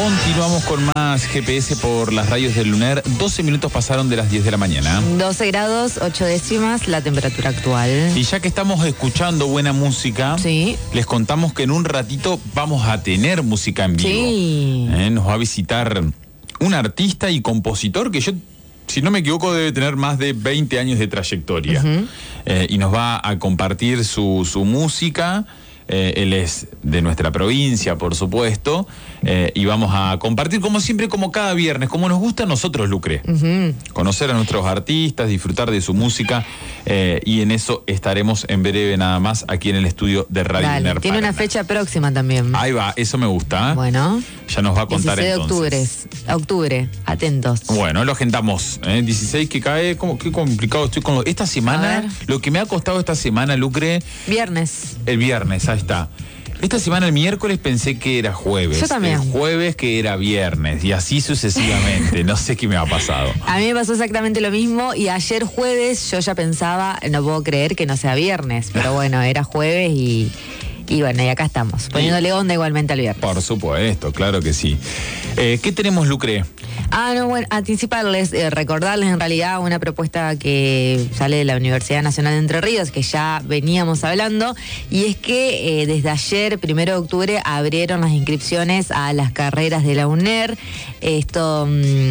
Continuamos con más GPS por las radios del Luner. 12 minutos pasaron de las 10 de la mañana. 12 grados, 8 décimas, la temperatura actual. Y ya que estamos escuchando buena música, sí, les contamos que en un ratito vamos a tener música en vivo. Sí. Nos va a visitar un artista y compositor que yo, si no me equivoco, debe tener más de 20 años de trayectoria. Y nos va a compartir su música. Él es de nuestra provincia, por supuesto, y vamos a compartir como siempre, como cada viernes, como nos gusta a nosotros, Lucre. Conocer a nuestros artistas, disfrutar de su música, y en eso estaremos en breve nada más aquí en el estudio de Radio Luner. Tiene una fecha próxima también. Ahí va, eso me gusta. Bueno. Ya nos va a contar 16 entonces. de octubre, atentos. Bueno, lo agendamos. 16 que cae, qué complicado estoy con esta semana. Lo que me ha costado esta semana, Lucre. Viernes. El viernes, ahí está. Esta semana, el miércoles, pensé que era jueves. Yo también. El jueves que era viernes. Y así sucesivamente. No sé qué me ha pasado. A mí me pasó exactamente lo mismo. Y ayer jueves yo ya pensaba, no puedo creer que no sea viernes. Pero bueno, era jueves y bueno, y acá estamos, poniéndole onda igualmente al viernes. Por supuesto, claro que sí. ¿Qué tenemos, Lucre? Bueno, anticiparles, recordarles en realidad una propuesta que sale de la Universidad Nacional de Entre Ríos, que ya veníamos hablando, y es que desde ayer, 1 de octubre, abrieron las inscripciones a las carreras de la UNER. Esta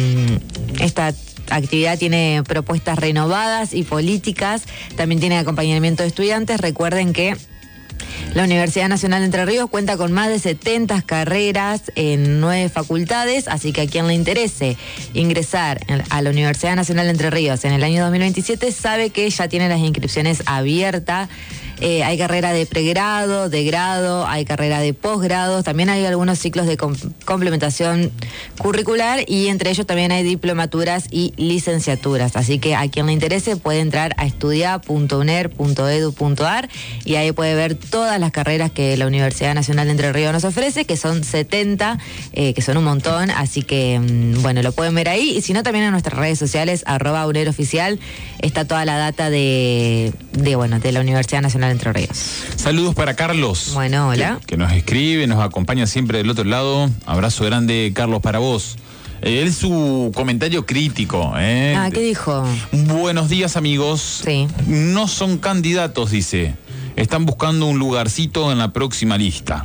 actividad tiene propuestas renovadas y políticas, también tiene acompañamiento de estudiantes. Recuerden que la Universidad Nacional de Entre Ríos cuenta con más de 70 carreras en 9 facultades, así que a quien le interese ingresar a la Universidad Nacional de Entre Ríos en el año 2027 sabe que ya tiene las inscripciones abiertas. Hay carrera de pregrado, de grado, hay carrera de posgrado, también hay algunos ciclos de complementación curricular y entre ellos también hay diplomaturas y licenciaturas. Así que a quien le interese puede entrar a estudia.uner.edu.ar y ahí puede ver todas las carreras que la Universidad Nacional de Entre Ríos nos ofrece, que son 70, que son un montón, así que bueno, lo pueden ver ahí. Y si no, también en nuestras redes sociales, @UnerOficial, está toda la data de la Universidad Nacional de Entre Ríos. Saludos para Carlos. Bueno, hola. Que nos escribe, nos acompaña siempre del otro lado. Abrazo grande, Carlos, para vos. Él su comentario crítico. ¿Qué dijo? Buenos días, amigos. Sí. No son candidatos, dice. Están buscando un lugarcito en la próxima lista.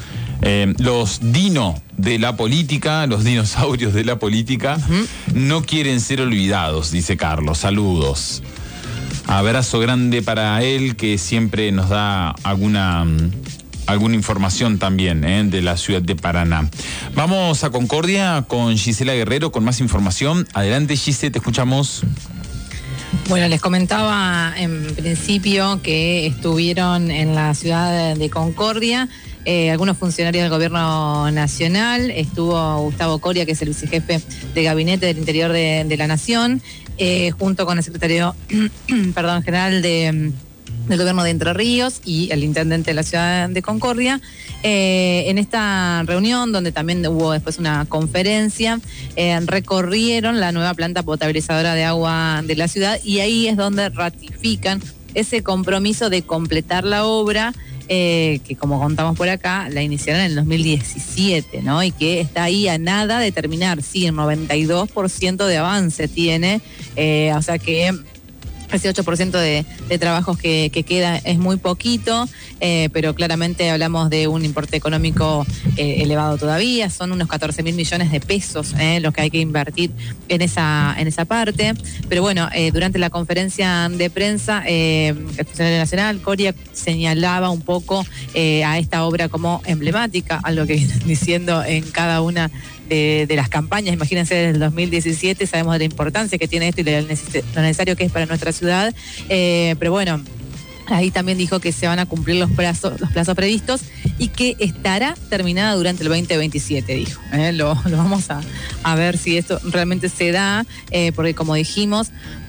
Los de la política, los dinosaurios de la política, no quieren ser olvidados, dice Carlos. Saludos. Abrazo grande para él, que siempre nos da alguna información también de la ciudad de Paraná. Vamos a Concordia con Gisela Guerrero con más información. Adelante, Gisela, te escuchamos. Bueno, les comentaba en principio que estuvieron en la ciudad de Concordia algunos funcionarios del gobierno nacional. Estuvo Gustavo Coria, que es el vicejefe de gabinete del Interior de la Nación, junto con el secretario general del gobierno de Entre Ríos y el intendente de la ciudad de Concordia. En esta reunión, donde también hubo después una conferencia, recorrieron la nueva planta potabilizadora de agua de la ciudad y ahí es donde ratifican ese compromiso de completar la obra, que como contamos por acá, la iniciaron en el 2017, ¿no? Y que está ahí a nada de terminar. Sí, el 92% de avance tiene, o sea que ese 8% de trabajos que queda es muy poquito, pero claramente hablamos de un importe económico elevado todavía. Son unos 14.000 millones de pesos los que hay que invertir en esa parte. Pero bueno, durante la conferencia de prensa, el funcionario nacional, Coria, señalaba un poco a esta obra como emblemática, algo que vienen diciendo en cada una de las campañas. Imagínense, desde el 2017 sabemos de la importancia que tiene esto y lo necesario que es para nuestra ciudad, pero bueno, ahí también dijo que se van a cumplir los plazos previstos y que estará terminada durante el 2027, dijo. Lo vamos a ver si esto realmente se da, porque como dijimos,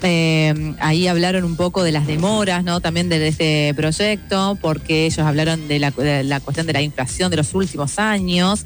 ahí hablaron un poco de las demoras, ¿no? También de este proyecto, porque ellos hablaron de la cuestión de la inflación de los últimos años.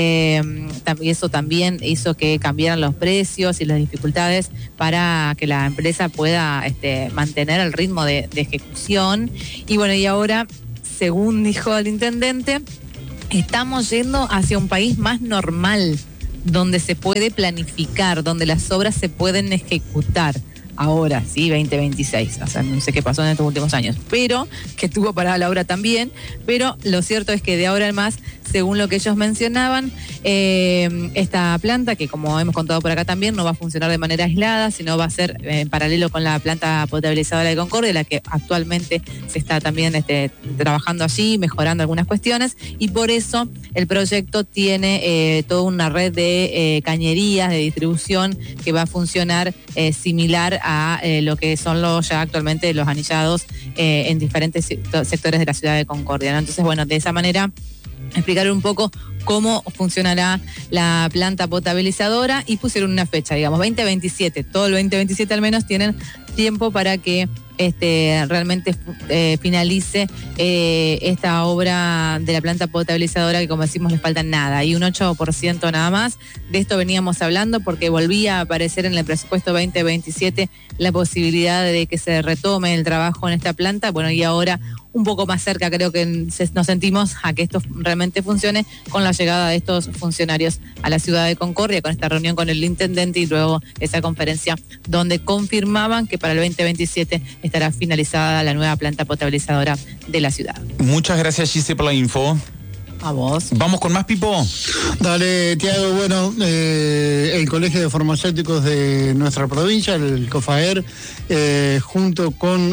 Eso también hizo que cambiaran los precios y las dificultades para que la empresa pueda mantener el ritmo de ejecución. Y bueno, y ahora, según dijo el intendente, estamos yendo hacia un país más normal. donde se puede planificar, donde las obras se pueden ejecutar. Ahora, sí, 2026, o sea, no sé qué pasó en estos últimos años, pero que tuvo parada la obra también, pero lo cierto es que de ahora en más, según lo que ellos mencionaban, esta planta, que como hemos contado por acá también, no va a funcionar de manera aislada, sino va a ser en paralelo con la planta potabilizadora de Concordia, la que actualmente se está también trabajando allí, mejorando algunas cuestiones, y por eso el proyecto tiene toda una red de cañerías de distribución que va a funcionar similar a lo que son ya actualmente los anillados en diferentes sectores de la ciudad de Concordia, ¿no? Entonces, bueno, de esa manera explicar un poco cómo funcionará la planta potabilizadora y pusieron una fecha, digamos, 2027, todo el 2027 al menos tienen tiempo para que realmente finalice esta obra de la planta potabilizadora, que como decimos le falta nada, y un 8% nada más. De esto veníamos hablando porque volvía a aparecer en el presupuesto 2027 la posibilidad de que se retome el trabajo en esta planta, bueno, y ahora un poco más cerca creo que nos sentimos a que esto realmente funcione con la llegada de estos funcionarios a la ciudad de Concordia, con esta reunión con el intendente y luego esa conferencia donde confirmaban que para el 2027 estará finalizada la nueva planta potabilizadora de la ciudad. Muchas gracias, Gise, por la info. A vos. ¿Vamos con más, Pipo? Dale, Tiago. Bueno, el Colegio de Farmacéuticos de nuestra provincia, el COFAER, junto con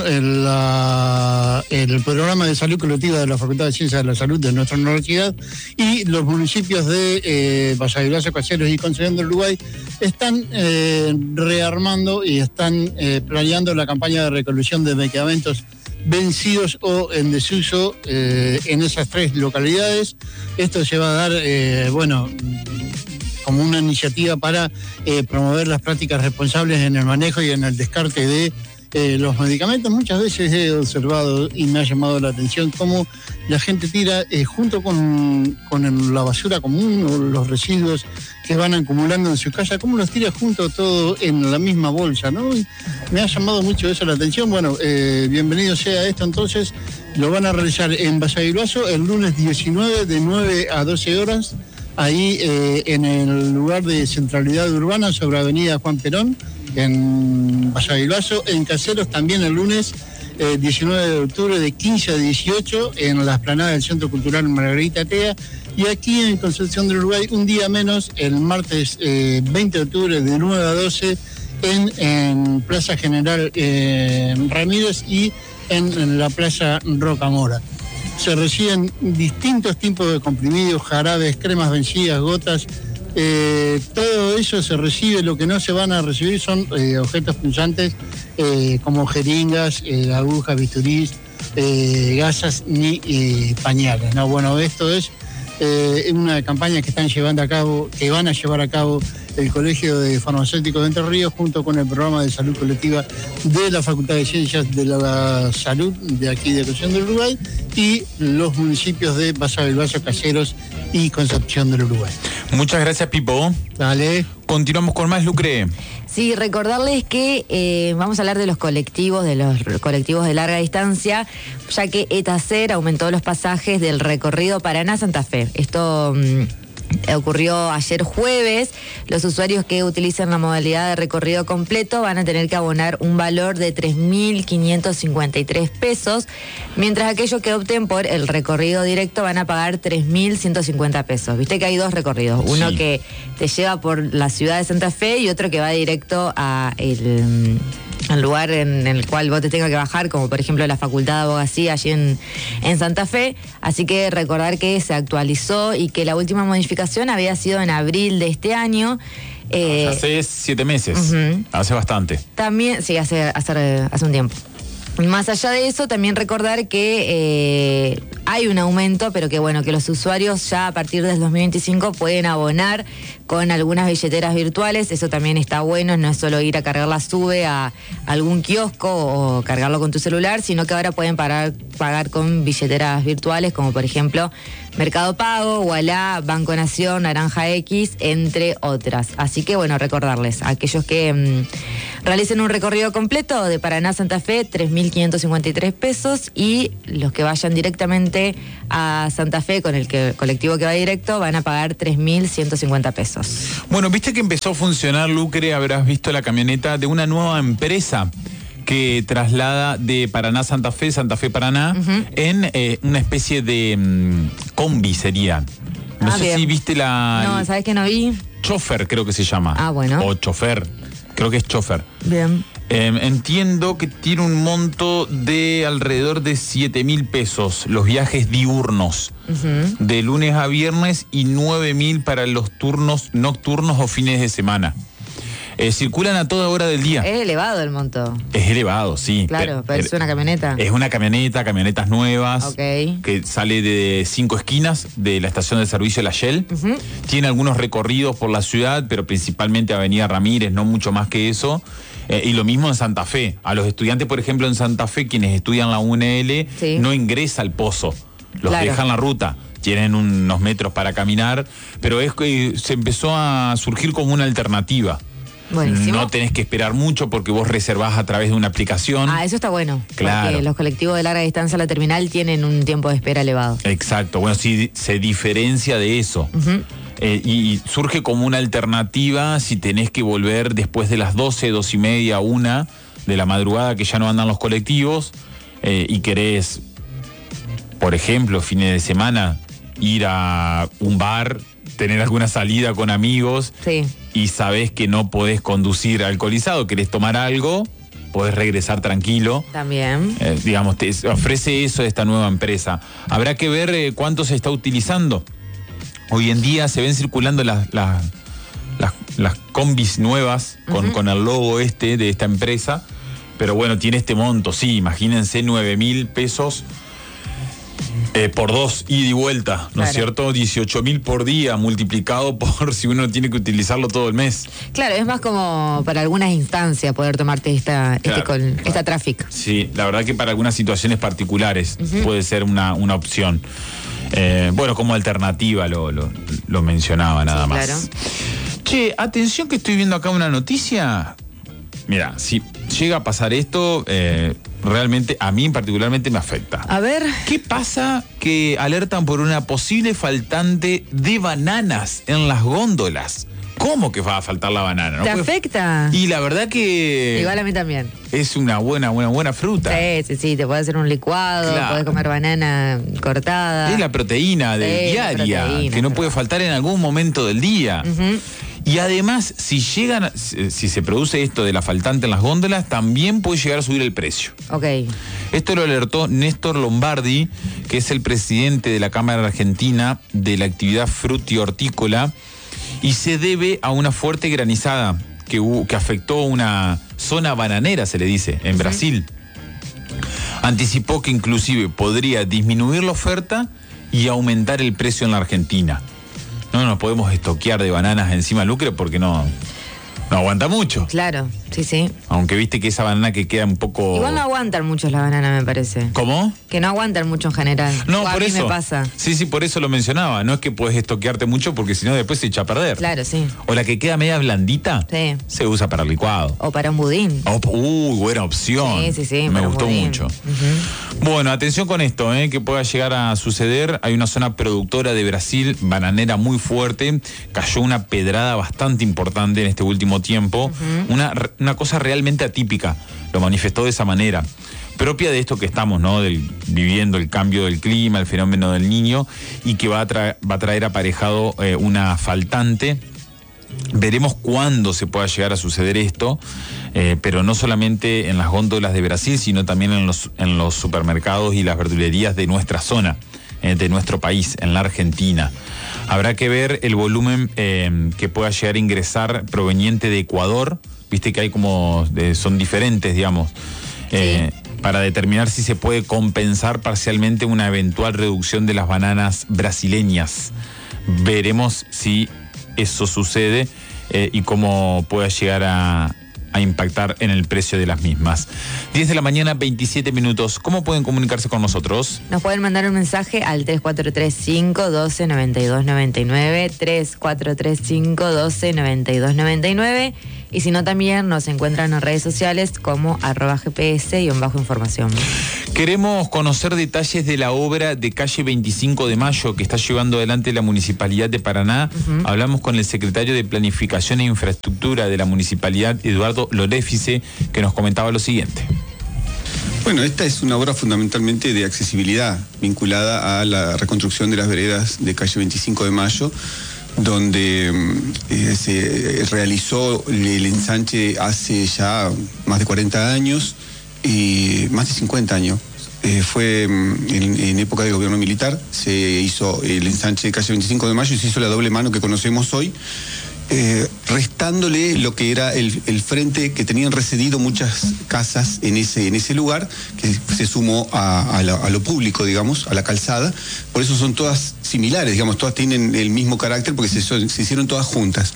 el programa de salud colectiva de la Facultad de Ciencias de la Salud de nuestra universidad y los municipios de Valle de Gracia, Caseros y Concepción del Uruguay, están rearmando y están planeando la campaña de recolección de medicamentos vencidos o en desuso en esas 3 localidades. Esto se va a dar, como una iniciativa para promover las prácticas responsables en el manejo y en el descarte de los medicamentos. Muchas veces he observado y me ha llamado la atención cómo la gente tira junto con la basura común o los residuos que van acumulando en su casa, cómo los tira junto todo en la misma bolsa, ¿no? Y me ha llamado mucho eso la atención. Bueno, bienvenido sea esto. Entonces lo van a realizar en Basavilbaso el lunes 19 de 9 a 12 horas, ahí en el lugar de centralidad urbana sobre Avenida Juan Perón, en Basavilbaso. En Caseros también el lunes 19 de octubre de 15 a 18 en la explanada del Centro Cultural Margarita Tea. Y aquí en Concepción del Uruguay, un día menos, el martes 20 de octubre de 9 a 12 en Plaza General Ramírez y en la Plaza Rocamora. Se reciben distintos tipos de comprimidos, jarabes, cremas vencidas, gotas. Todo eso se recibe. Lo que no se van a recibir son objetos punzantes como jeringas, agujas, bisturís, gasas ni pañales, ¿no? Bueno, esto es una campaña que están llevando a cabo, que van a llevar a cabo el Colegio de Farmacéuticos de Entre Ríos junto con el programa de salud colectiva de la Facultad de Ciencias de la Salud de aquí de Concepción del Uruguay y los municipios de Basavilbaso, Caseros y Concepción del Uruguay. Muchas gracias, Pipo. Dale. Continuamos con más, Lucre. Sí, recordarles que vamos a hablar de los colectivos de larga distancia, ya que ETACER aumentó los pasajes del recorrido Paraná-Santa Fe. Esto ocurrió ayer jueves. Los usuarios que utilicen la modalidad de recorrido completo van a tener que abonar un valor de 3.553 pesos, mientras aquellos que opten por el recorrido directo van a pagar 3.150 pesos. Viste que hay 2 recorridos, uno que te lleva por la ciudad de Santa Fe y otro que va directo al lugar en el cual vos te tengas que bajar, como por ejemplo la Facultad de Abogacía allí en Santa Fe. Así que recordar que se actualizó y que la última modificación había sido en abril de este año. Hace 7 meses, hace bastante. También, sí, hace un tiempo. Más allá de eso, también recordar que hay un aumento, pero que bueno, que los usuarios ya a partir del 2025 pueden abonar con algunas billeteras virtuales. Eso también está bueno, no es solo ir a cargar la SUBE a algún kiosco o cargarlo con tu celular, sino que ahora pueden pagar con billeteras virtuales, como por ejemplo Mercado Pago, Ualá, Banco Nación, Naranja X, entre otras. Así que bueno, recordarles a aquellos que realicen un recorrido completo de Paraná a Santa Fe, 3.553 pesos, y los que vayan directamente a Santa Fe con el colectivo que va directo van a pagar 3.150 pesos. Bueno, viste que empezó a funcionar, Lucre, habrás visto la camioneta de una nueva empresa que traslada de Paraná a Santa Fe Paraná, en una especie de combi sería. No sé bien. si viste No, ¿sabes qué no vi? Chofer, creo que se llama. Ah, bueno. O chofer, creo que es chofer. Bien. Entiendo que tiene un monto de alrededor de 7.000 pesos los viajes diurnos, de lunes a viernes, y 9.000 para los turnos nocturnos o fines de semana. Circulan a toda hora del día. Es elevado el monto. Es elevado, sí. Claro, pero es una camioneta. Es una camionetas nuevas, Ok. que sale de 5 esquinas de la estación de servicio La Shell. Tiene algunos recorridos por la ciudad, pero principalmente Avenida Ramírez, no mucho más que eso. Y lo mismo en Santa Fe. A los estudiantes, por ejemplo, en Santa Fe, quienes estudian la UNL, Sí. no ingresa al pozo. Los Claro. dejan la ruta. Tienen unos metros para caminar, pero es que se empezó a surgir como una alternativa. Buenísimo. No tenés que esperar mucho porque vos reservás a través de una aplicación. Ah, eso está bueno. Claro. Porque los colectivos de larga distancia a la terminal tienen un tiempo de espera elevado. Exacto, bueno, sí, se diferencia de eso. Y surge como una alternativa si tenés que volver después de las 12, 2:30, 1 de la madrugada, que ya no andan los colectivos, y querés, por ejemplo, fines de semana, ir a un bar, tener alguna salida con amigos, Sí. y sabés que no podés conducir alcoholizado, querés tomar algo, podés regresar tranquilo. También. Digamos, te ofrece eso esta nueva empresa. Habrá que ver cuánto se está utilizando. Hoy en día se ven circulando las combis nuevas con el logo de esta empresa, pero bueno, tiene este monto, sí, imagínense 9.000 pesos por 2 ida y vuelta, ¿no Claro. es cierto? 18.000 por día, multiplicado por si uno tiene que utilizarlo todo el mes. Claro, es más como para algunas instancias poder tomarte esta traffic. Sí, la verdad que para algunas situaciones particulares puede ser una opción. Bueno, como alternativa lo mencionaba nada Sí, más. claro. Che, atención que estoy viendo acá una noticia. Mira, si llega a pasar esto, realmente a mí particularmente me afecta. A ver. ¿Qué pasa que alertan por una posible faltante de bananas en las góndolas? ¿Cómo que va a faltar la banana? ¿Te afecta? Y la verdad que Igual a mí también. es una buena fruta. Sí, te puedes hacer un licuado, Claro. podés comer banana cortada. Es la proteína Sí, la diaria, proteína, que no es puede verdad. faltar en algún momento del día. Y además, si se produce esto de la faltante en las góndolas, también puede llegar a subir el precio. Ok. Esto lo alertó Néstor Lombardi, que es el presidente de la Cámara Argentina de la actividad frutihortícola, y se debe a una fuerte granizada que afectó una zona bananera, se le dice, en Brasil. Anticipó que inclusive podría disminuir la oferta y aumentar el precio en la Argentina. No nos podemos estoquear de bananas encima, Lucre, porque no aguanta mucho. Claro, sí. Aunque viste que esa banana que queda un poco... Igual no aguantan mucho las bananas, me parece. ¿Cómo? Que no aguantan mucho en general. No, O a por mí eso. me pasa. Sí, por eso lo mencionaba. No es que puedes estoquearte mucho porque si no después se echa a perder. Claro, sí. O la que queda media blandita, Sí. se usa para el licuado. O para un budín. Buena opción. Sí, Me para un gustó budín. mucho. Bueno, atención con esto, que pueda llegar a suceder. Hay una zona productora de Brasil, bananera muy fuerte. Cayó una pedrada bastante importante en este último tiempo. Una cosa realmente atípica. Lo manifestó de esa manera. Propia de esto que estamos, ¿no? Viviendo el cambio del clima, el fenómeno del Niño, y que va a traer aparejado una faltante. Veremos cuándo se pueda llegar a suceder esto, pero no solamente en las góndolas de Brasil, sino también en los supermercados y las verdulerías de nuestra zona, de nuestro país, en la Argentina. Habrá que ver el volumen que pueda llegar a ingresar proveniente de Ecuador. Viste que hay son diferentes, digamos, para determinar si se puede compensar parcialmente una eventual reducción de las bananas brasileñas. Veremos si eso sucede y cómo pueda llegar a a impactar en el precio de las mismas. 10 de la mañana, 27 minutos. ¿Cómo pueden comunicarse con nosotros? Nos pueden mandar un mensaje al 3435-129299, 3435-129299, y si no, también nos encuentran en redes sociales como @GPS_información. Queremos conocer detalles de la obra de calle 25 de Mayo que está llevando adelante la Municipalidad de Paraná. Hablamos con el secretario de Planificación e Infraestructura de la Municipalidad, Eduardo Loréfice, que nos comentaba lo siguiente. Bueno, esta es una obra fundamentalmente de accesibilidad vinculada a la reconstrucción de las veredas de calle 25 de Mayo, donde se realizó el ensanche hace ya más de 40 años y más de 50 años. Fue en época del gobierno militar, se hizo el ensanche de calle 25 de Mayo y se hizo la doble mano que conocemos hoy, restándole lo que era el frente, que tenían recedido muchas casas en ese lugar, que se sumó a lo público, digamos, a la calzada. Por eso son todas similares, digamos, todas tienen el mismo carácter porque se hicieron todas juntas.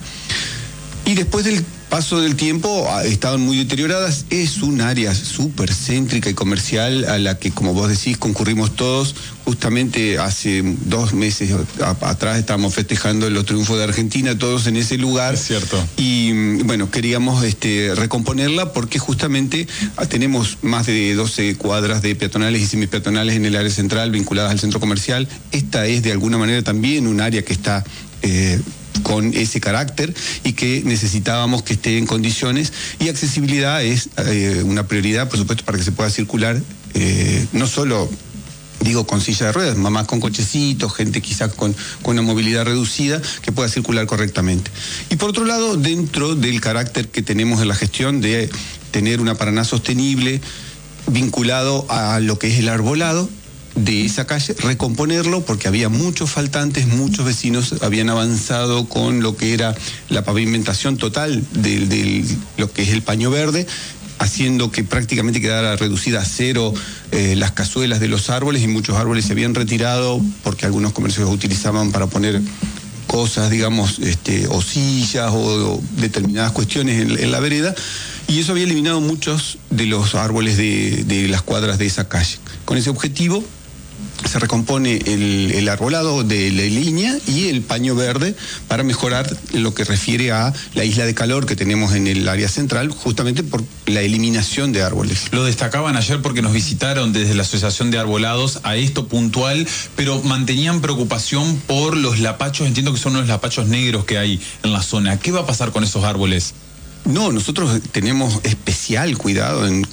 Y después del paso del tiempo estaban muy deterioradas. Es un área súper céntrica y comercial a la que, como vos decís, concurrimos todos. Justamente hace 2 meses atrás estábamos festejando los triunfos de Argentina, todos en ese lugar. Es cierto. Y bueno, queríamos recomponerla porque justamente tenemos más de 12 cuadras de peatonales y semipeatonales en el área central vinculadas al centro comercial. Esta es de alguna manera también un área que está con ese carácter y que necesitábamos que esté en condiciones, y accesibilidad es una prioridad, por supuesto, para que se pueda circular, no solo digo con silla de ruedas, mamás con cochecitos, gente quizás con una movilidad reducida, que pueda circular correctamente. Y por otro lado, dentro del carácter que tenemos en la gestión de tener una Paraná sostenible vinculado a lo que es el arbolado de esa calle, recomponerlo porque había muchos faltantes, muchos vecinos habían avanzado con lo que era la pavimentación total de lo que es el paño verde, haciendo que prácticamente quedara reducida a cero las cazuelas de los árboles, y muchos árboles se habían retirado porque algunos comercios los utilizaban para poner cosas, digamos, o sillas o determinadas cuestiones en la vereda, y eso había eliminado muchos de los árboles de las cuadras de esa calle. Con ese objetivo se recompone el arbolado de la línea y el paño verde para mejorar lo que refiere a la isla de calor que tenemos en el área central, justamente por la eliminación de árboles. Lo destacaban ayer porque nos visitaron desde la Asociación de Arbolados a esto puntual, pero mantenían preocupación por los lapachos. Entiendo que son los lapachos negros que hay en la zona. ¿Qué va a pasar con esos árboles? No, nosotros tenemos especial cuidado en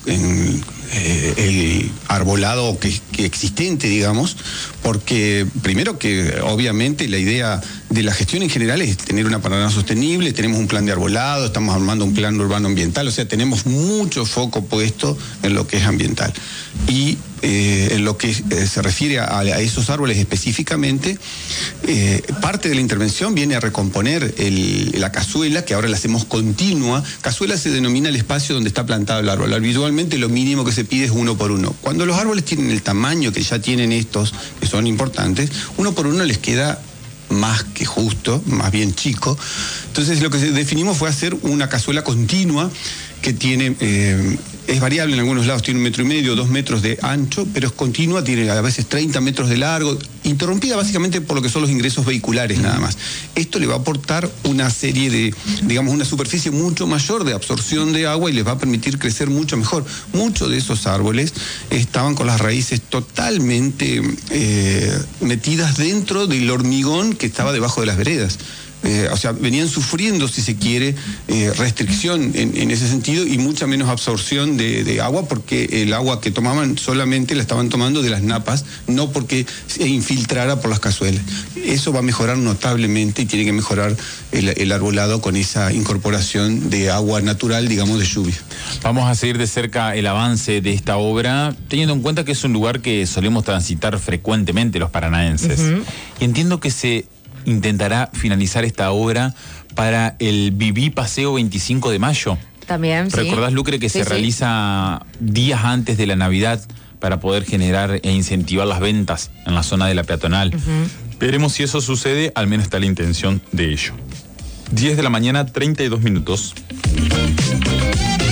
el arbolado que existente, digamos, porque primero que obviamente la idea de la gestión en general es tener una Paraná sostenible, tenemos un plan de arbolado, estamos armando un plan urbano ambiental, o sea, tenemos mucho foco puesto en lo que es ambiental. Y en lo que se refiere a esos árboles específicamente, parte de la intervención viene a recomponer la cazuela, que ahora la hacemos continua. Cazuela se denomina el espacio donde está plantado el árbol. Visualmente lo mínimo que se pide es 1 por 1. Cuando los árboles tienen el tamaño que ya tienen estos, que son importantes, 1 por 1 les queda más que justo, más bien chico. Entonces lo que definimos fue hacer una cazuela continua que tiene, es variable en algunos lados, tiene 1,5 metros, 2 metros de ancho, pero es continua, tiene a veces 30 metros de largo, interrumpida básicamente por lo que son los ingresos vehiculares nada más. Esto le va a aportar una serie de, digamos, una superficie mucho mayor de absorción de agua y les va a permitir crecer mucho mejor. Muchos de esos árboles estaban con las raíces totalmente metidas dentro del hormigón que estaba debajo de las veredas. O sea, venían sufriendo, si se quiere, restricción en ese sentido y mucha menos absorción de agua, porque el agua que tomaban solamente la estaban tomando de las napas, no porque se infiltrara por las cazuelas. Eso va a mejorar notablemente y tiene que mejorar el arbolado con esa incorporación de agua natural, digamos, de lluvia. Vamos a seguir de cerca el avance de esta obra, teniendo en cuenta que es un lugar que solemos transitar frecuentemente los paranaenses. Y entiendo que se intentará finalizar esta obra para el Viví Paseo 25 de Mayo. También, sí. ¿Recordás, Lucre, que se realiza días antes de la Navidad para poder generar e incentivar las ventas en la zona de la peatonal? Veremos si eso sucede, al menos está la intención de ello. 10 de la mañana, 32 minutos.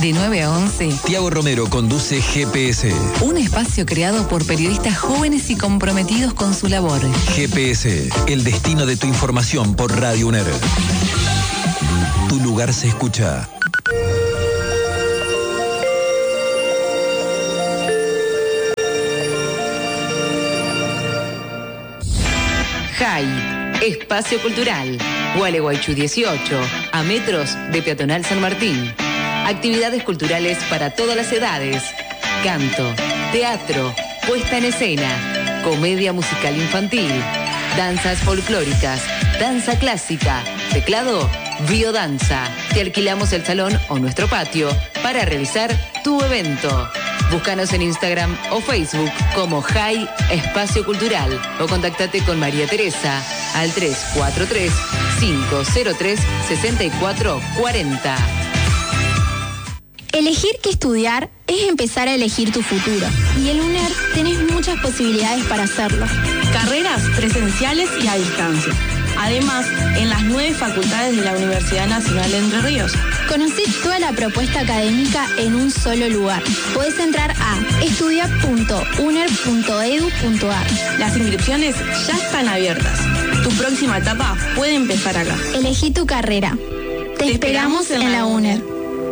de 9 a 11. Tiago Romero conduce GPS. Un espacio creado por periodistas jóvenes y comprometidos con su labor. GPS, el destino de tu información por Radio UNER. Tu lugar se escucha. JAI, Espacio Cultural, Gualeguaychú 18, a metros de Peatonal San Martín. Actividades culturales para todas las edades. Canto, teatro, puesta en escena, comedia musical infantil, danzas folclóricas, danza clásica, teclado, biodanza. Te alquilamos el salón o nuestro patio para realizar tu evento. Búscanos en Instagram o Facebook como JAI Espacio Cultural o contactate con María Teresa al 343-503-6440. Elegir qué estudiar es empezar a elegir tu futuro. Y en UNER tenés muchas posibilidades para hacerlo. Carreras presenciales y a distancia. Además, en las 9 facultades de la Universidad Nacional de Entre Ríos. Conocí toda la propuesta académica en un solo lugar. Podés entrar a estudia.uner.edu.ar. Las inscripciones ya están abiertas. Tu próxima etapa puede empezar acá. Elegí tu carrera. Te esperamos en la UNER.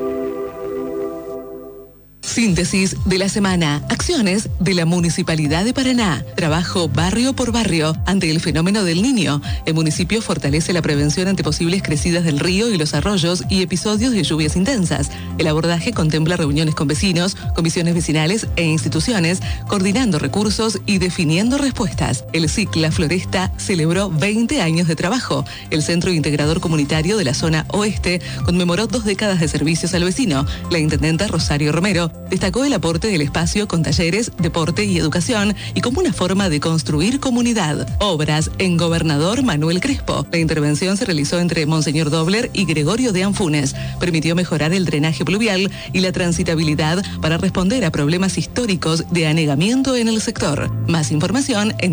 Síntesis de la semana. Acciones de la Municipalidad de Paraná. Trabajo barrio por barrio ante el fenómeno del Niño. El municipio fortalece la prevención ante posibles crecidas del río y los arroyos y episodios de lluvias intensas. El abordaje contempla reuniones con vecinos, comisiones vecinales e instituciones, coordinando recursos y definiendo respuestas. El SIC La Floresta celebró 20 años de trabajo. El Centro Integrador Comunitario de la Zona Oeste conmemoró 2 décadas de servicios al vecino. La intendenta Rosario Romero destacó el aporte del espacio con talleres, deporte y educación y como una forma de construir comunidad. Obras en Gobernador Manuel Crespo. La intervención se realizó entre Monseñor Dobler y Gregorio de Anfunes. Permitió mejorar el drenaje pluvial y la transitabilidad para responder a problemas históricos de anegamiento en el sector. Más información en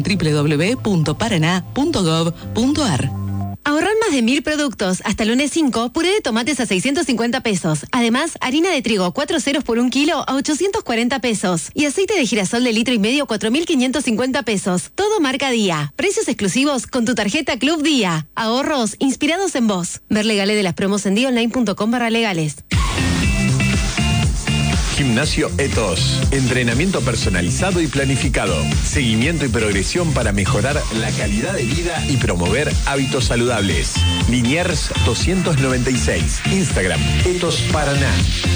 www.paraná.gov.ar. Ahorrar más de 1000 productos. Hasta el lunes 5, puré de tomates a 650 pesos. Además, harina de trigo 4 ceros por 1 kilo a 840 pesos. Y aceite de girasol de litro y medio 4.550 pesos. Todo marca Día. Precios exclusivos con tu tarjeta Club Día. Ahorros inspirados en vos. Ver legales de las promos en dionline.com/legales. Gimnasio Ethos. Entrenamiento personalizado y planificado. Seguimiento y progresión para mejorar la calidad de vida y promover hábitos saludables. Liniers 296. Instagram Ethos Paraná.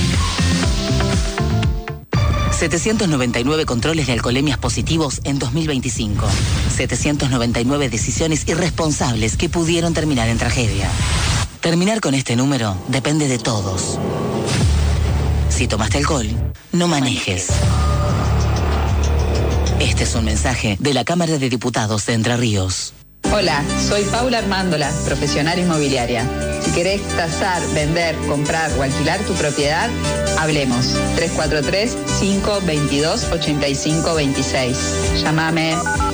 799 controles de alcoholemias positivos en 2025. 799 decisiones irresponsables que pudieron terminar en tragedia. Terminar con este número depende de todos. Si tomaste alcohol, no manejes. Este es un mensaje de la Cámara de Diputados de Entre Ríos. Hola, soy Paula Armándola, profesional inmobiliaria. Si querés tasar, vender, comprar o alquilar tu propiedad, hablemos. 343-522-8526. Llámame.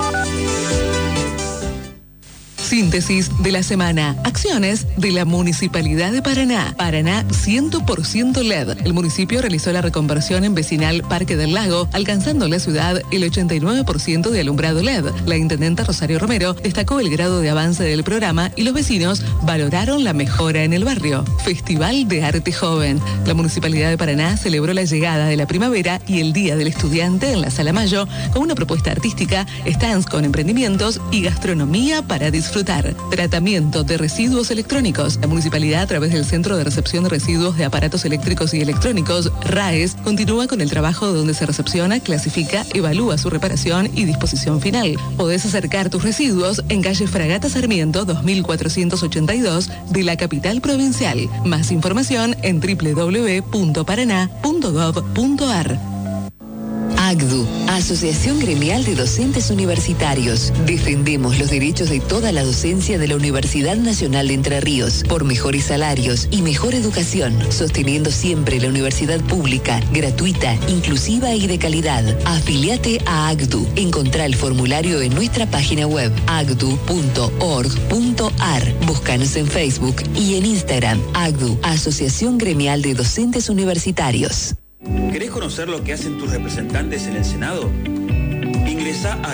Síntesis de la semana. Acciones de la Municipalidad de Paraná. Paraná 100% LED. El municipio realizó la reconversión en vecinal Parque del Lago, alcanzando en la ciudad el 89% de alumbrado LED. La intendenta Rosario Romero destacó el grado de avance del programa y los vecinos valoraron la mejora en el barrio. Festival de Arte Joven. La Municipalidad de Paraná celebró la llegada de la primavera y el Día del Estudiante en la Sala Mayo con una propuesta artística, stands con emprendimientos y gastronomía para disfrutar. Tratamiento de residuos electrónicos. La municipalidad, a través del Centro de Recepción de Residuos de Aparatos Eléctricos y Electrónicos, RAES, continúa con el trabajo donde se recepciona, clasifica, evalúa su reparación y disposición final. Podés acercar tus residuos en calle Fragata Sarmiento 2482 de la capital provincial. Más información en www.paraná.gov.ar. AGDU, Asociación Gremial de Docentes Universitarios. Defendemos los derechos de toda la docencia de la Universidad Nacional de Entre Ríos por mejores salarios y mejor educación, sosteniendo siempre la universidad pública, gratuita, inclusiva y de calidad. Afiliate a AGDU. Encontrá el formulario en nuestra página web agdu.org.ar. Búscanos en Facebook y en Instagram. AGDU, Asociación Gremial de Docentes Universitarios. ¿Querés conocer lo que hacen tus representantes en el Senado? Ingresá a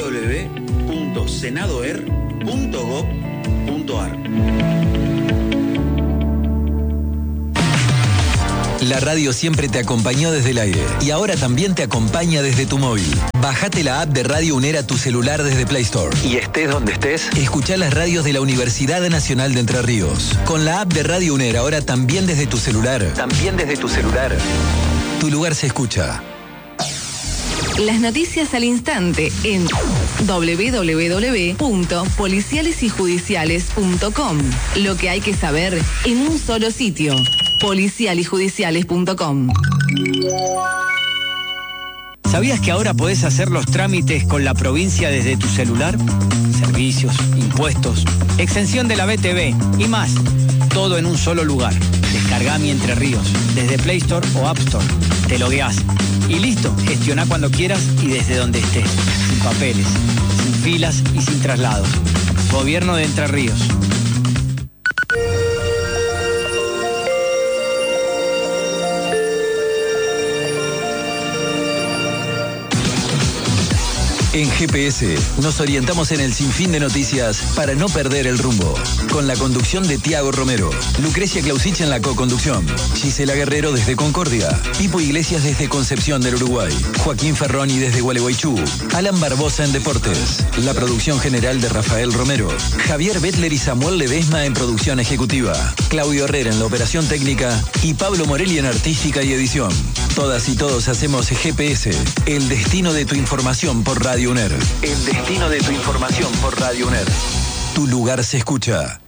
www.senadoer.gov.ar. La radio siempre te acompañó desde el aire y ahora también te acompaña desde tu móvil. Bájate la app de Radio UNER a tu celular desde Play Store. Y estés donde estés, escuchá las radios de la Universidad Nacional de Entre Ríos. Con la app de Radio UNER ahora también desde tu celular. Tu lugar se escucha. Las noticias al instante en www.policialesyjudiciales.com. Lo que hay que saber en un solo sitio. policialyjudiciales.com. ¿Sabías que ahora podés hacer los trámites con la provincia desde tu celular? Servicios, impuestos, exención de la BTV y más. Todo en un solo lugar. Descargá Mi Entre Ríos desde Play Store o App Store. Te logueás y listo. Gestioná cuando quieras y desde donde estés. Sin papeles, sin filas y sin traslados. Gobierno de Entre Ríos. En GPS nos orientamos en el sinfín de noticias para no perder el rumbo. Con la conducción de Tiago Romero, Lucrecia Clausich en la co-conducción, Gisela Guerrero desde Concordia, Pipo Iglesias desde Concepción del Uruguay, Joaquín Ferroni desde Gualeguaychú, Alan Barbosa en Deportes, la producción general de Rafael Romero, Javier Bettler y Samuel Ledesma en producción ejecutiva, Claudio Herrera en la operación técnica y Pablo Morelli en artística y edición. Todas y todos hacemos GPS, el destino de tu información por Radio UNER. El destino de tu información por Radio UNER. Tu lugar se escucha.